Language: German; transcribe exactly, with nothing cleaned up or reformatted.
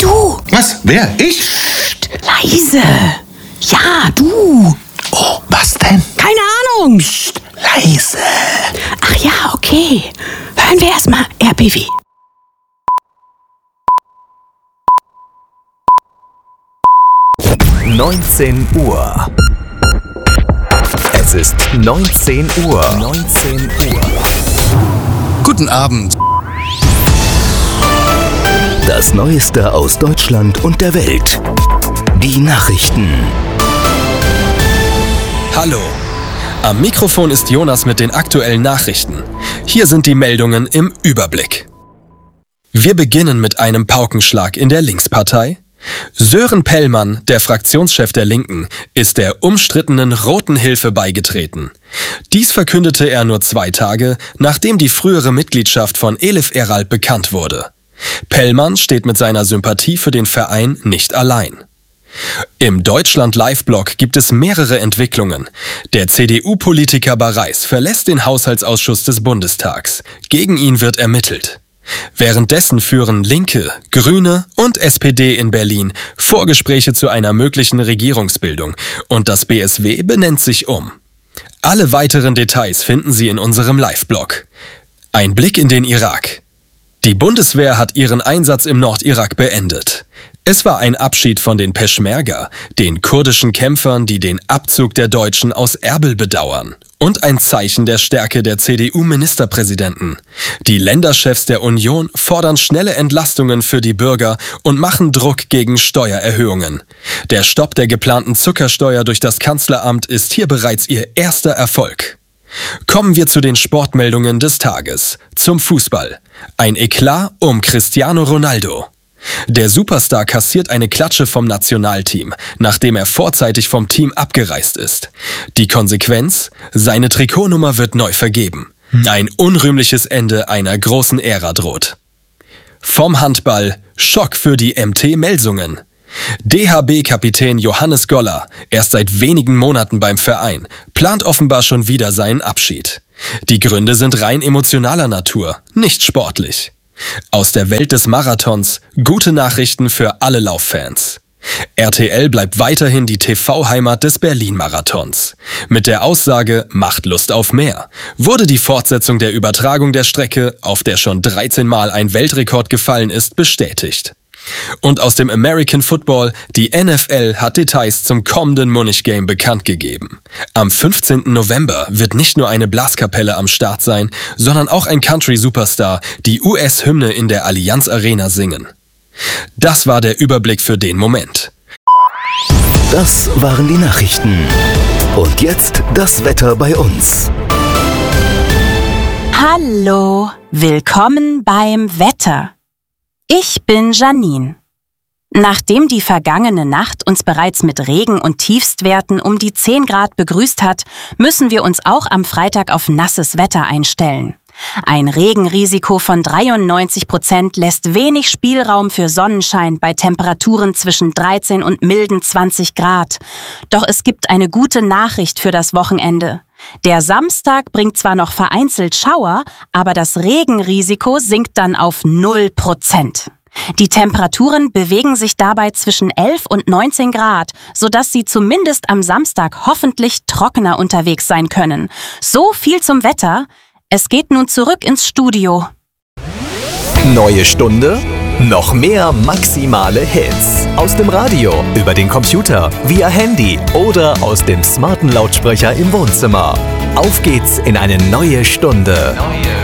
du! Was? Wer? Ich? Psst, leise! Ja, du! Oh, was denn? Keine Ahnung! Psst. Leise! Ach ja, okay. Hören wir erstmal R B W. neunzehn Uhr. Es ist neunzehn Uhr. neunzehn Uhr. Guten Abend. Das Neueste aus Deutschland und der Welt. Die Nachrichten. Hallo. Am Mikrofon ist Jonas mit den aktuellen Nachrichten. Hier sind die Meldungen im Überblick. Wir beginnen mit einem Paukenschlag in der Linkspartei. Sören Pellmann, der Fraktionschef der Linken, ist der umstrittenen Roten Hilfe beigetreten. Dies verkündete er nur zwei Tage, nachdem die frühere Mitgliedschaft von Elif Eralt bekannt wurde. Pellmann steht mit seiner Sympathie für den Verein nicht allein. Im Deutschland-Live-Blog gibt es mehrere Entwicklungen. Der C D U-Politiker Bareis verlässt den Haushaltsausschuss des Bundestags. Gegen ihn wird ermittelt. Währenddessen führen Linke, Grüne und S P D in Berlin Vorgespräche zu einer möglichen Regierungsbildung und das B S W benennt sich um. Alle weiteren Details finden Sie in unserem Live-Blog. Ein Blick in den Irak. Die Bundeswehr hat ihren Einsatz im Nordirak beendet. Es war ein Abschied von den Peschmerga, den kurdischen Kämpfern, die den Abzug der Deutschen aus Erbil bedauern. Und ein Zeichen der Stärke der C D U-Ministerpräsidenten. Die Länderchefs der Union fordern schnelle Entlastungen für die Bürger und machen Druck gegen Steuererhöhungen. Der Stopp der geplanten Zuckersteuer durch das Kanzleramt ist hier bereits ihr erster Erfolg. Kommen wir zu den Sportmeldungen des Tages. Zum Fußball. Ein Eklat um Cristiano Ronaldo. Der Superstar kassiert eine Klatsche vom Nationalteam, nachdem er vorzeitig vom Team abgereist ist. Die Konsequenz? Seine Trikotnummer wird neu vergeben. Ein unrühmliches Ende einer großen Ära droht. Vom Handball Schock für die M T Melsungen. D H B-Kapitän Johannes Goller, erst seit wenigen Monaten beim Verein, plant offenbar schon wieder seinen Abschied. Die Gründe sind rein emotionaler Natur, nicht sportlich. Aus der Welt des Marathons gute Nachrichten für alle Lauffans. R T L bleibt weiterhin die T V-Heimat des Berlin-Marathons. Mit der Aussage „Macht Lust auf mehr" wurde die Fortsetzung der Übertragung der Strecke, auf der schon dreizehn Mal ein Weltrekord gefallen ist, bestätigt. Und aus dem American Football, die N F L hat Details zum kommenden Munich Game bekannt gegeben. Am fünfzehnten November wird nicht nur eine Blaskapelle am Start sein, sondern auch ein Country-Superstar die U S-Hymne in der Allianz Arena singen. Das war der Überblick für den Moment. Das waren die Nachrichten. Und jetzt das Wetter bei uns. Hallo, willkommen beim Wetter. Ich bin Janine. Nachdem die vergangene Nacht uns bereits mit Regen und Tiefstwerten um die zehn Grad begrüßt hat, müssen wir uns auch am Freitag auf nasses Wetter einstellen. Ein Regenrisiko von dreiundneunzig Prozent lässt wenig Spielraum für Sonnenschein bei Temperaturen zwischen dreizehn und milden zwanzig Grad. Doch es gibt eine gute Nachricht für das Wochenende. Der Samstag bringt zwar noch vereinzelt Schauer, aber das Regenrisiko sinkt dann auf null Prozent. Die Temperaturen bewegen sich dabei zwischen elf und neunzehn Grad, sodass Sie zumindest am Samstag hoffentlich trockener unterwegs sein können. So viel zum Wetter. Es geht nun zurück ins Studio. Neue Stunde, noch mehr maximale Hits. Aus dem Radio, über den Computer, via Handy oder aus dem smarten Lautsprecher im Wohnzimmer. Auf geht's in eine neue Stunde. Neue